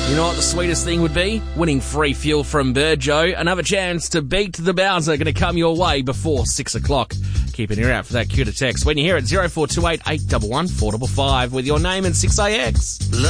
You know what the sweetest thing would be? Winning free fuel from Burjo. Another chance to beat the Bowser going to come your way before 6 o'clock. Keep an ear out for that cue to text when you hear it. 0428 811 455 with your name and 6AX.